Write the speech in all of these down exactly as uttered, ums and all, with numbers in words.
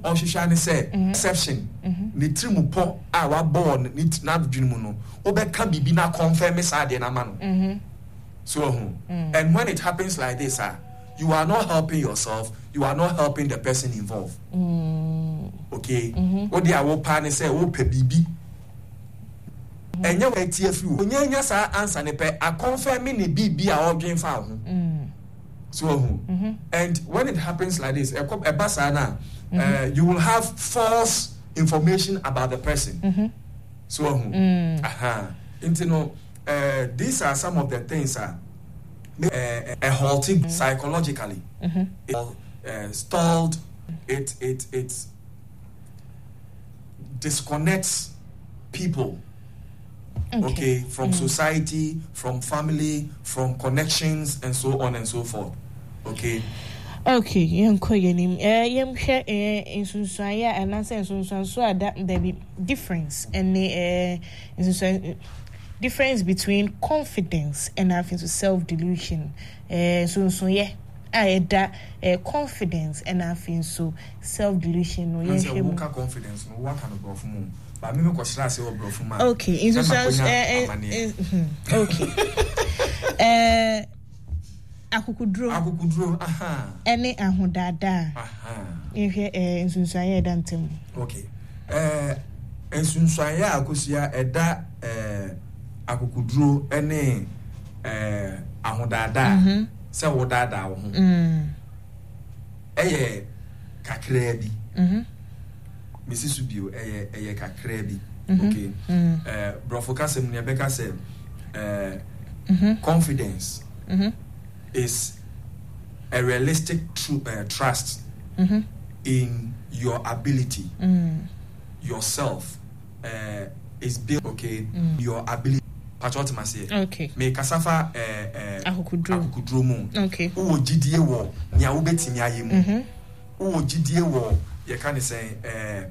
or she shall say exception ni trimu po a wa born ni na dwunu no obeka bibi na confirm sade na ma no so and when it happens like this ah you are not helping yourself, you are not helping the person involved. Mm. Okay? What they are wo pan say wo pe bibi. Enya we tie fi wo. Onya nya sa answer ne pe a confirm ne bibi a odwen fa ho. Mm. So mm-hmm. And when it happens like this, a basa na uh, you will have false information about the person. Mm-hmm. So mm. aha. You know, uh, these are some of the things uh, Uh, a halting mm-hmm. psychologically, mm-hmm. it uh, stalled. It it it disconnects people, okay, okay from mm-hmm. society, from family, from connections, and so on and so forth. Okay. Okay, young koyenim. Eh, yem share eh in sunsuaya and answer in sunsuaya that there be difference and eh in sunsuaya. Difference between confidence and having to self-delusion. Uh, so, so yeah, I that uh, confidence and having so self-delusion. No, yeah, what kind of confidence? No, what kind of growth? But me, me question say what growth? Okay, in so okay. Uh, akukudro. Akukudro. Aha. Any ahudada. Aha. If you uh, in so yeah, dantem. Okay. Uh, in so yeah, akusia eda uh. akukudro ene eh ahodada se wodada wo ho mm eye kakra bi mhm mesisu bio eye eye kakra bi okay eh brofo kasem ne beka se eh confidence mhm is a realistic tr- uh, trust mhm in your ability mm. yourself uh, is built okay mm. your ability Patrot Massey. Okay. Me Casafa eh eh akukudro mu. Okay. Wo gidie wo nya wo betimi aye mu. Mhm. Wo gidie wo ye kan say eh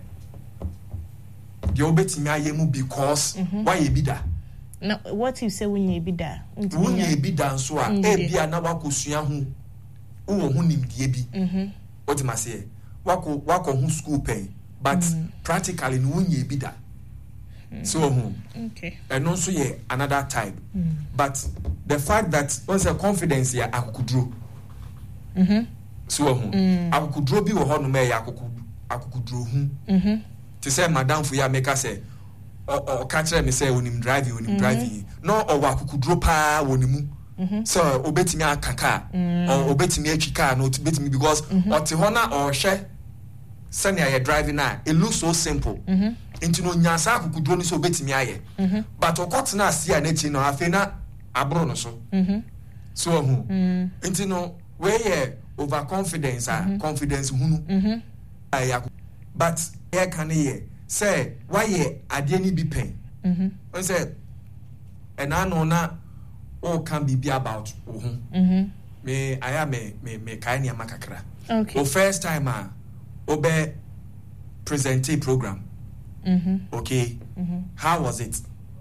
ye wo betimi aye mu because why e bida. Now what you say when you bida? When you bida nso a e bia na wakosua hu. Wo hu nimdie bi. Mhm. What Massey? Wako wako hu school pen but mm. practically no when you bida. So okay and also yeah another type mm. but the fact that once a confidence here akukudro mhm so mm. akukudro bi wo ho no me akukudro hu mhm to say madam for ya make say o o catch me say onim driving onim driving no o akukudro pa wonimu mhm so obetimi akaka or obetimi atwika no obetimi because oti ho na o hwe senior you driving now it looks so simple mhm into no nyasa akukudro ni so betimi aye mhm but okotena asia na chi no afi na abro no so mhm so hu mhm into no where ye overconfidence ah mm-hmm. confidence hunu mhm aye but here can ye say why ye ade ni bi pen mhm on say and I know na all can be about mhm mhm me I am me me me kai ni amakakra okay o first time ah obe present a program. Mm-hmm. Okay. Mm-hmm. How was it?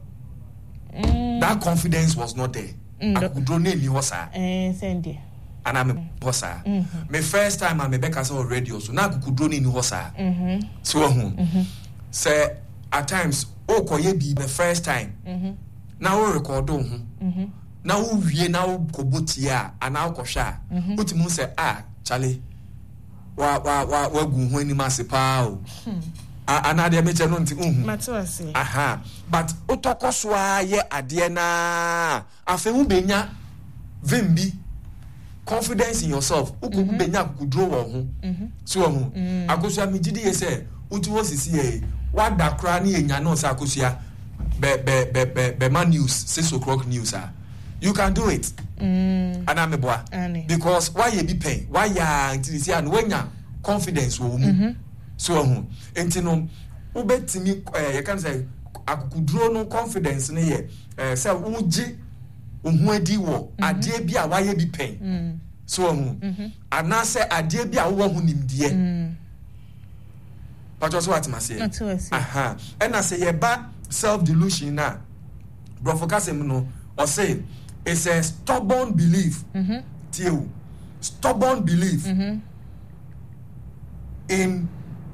Mm. That confidence was not there. Mm. I could donate ni hosa. Eh, send and I'm a hosa. My first time I'm a Becca saw radio, so now I could donate ni hosa. Mm-hmm. So mm-hmm. Say at times, oh, koye be the first time. Mm-hmm. Now we record on. Mm-hmm. Now we now kobutia and now kosha. But you say ah, Charlie. Wa wa wa wa gu ho ni masepa o anade me che no nti uhu matwase aha but otokoso aye ade na afa hu benya vembi confidence in yourself uku benya kudro wo ho so ho akosua me gidi ye say uti wo sisi e wada kra na enya no sa akosua be be be be man news six o'clock news ah you can do it. Mm. Anameboa. Because why you be pain? Why ya until see and when ya confidence wo mu. Mm-hmm. So hu. Enti no ubetimi eh you can say akukudro no confidence ne ye eh say uji ohu adi wo ade bi a why be pain. Mm. So hu. Ana say ade bi a wo hu nimdie. Mm. But also what ma say? Aha. And I say ye ba self delusion na. Bro focus em no or say it's a stubborn belief. Mm-hmm. Stubborn belief mm-hmm. in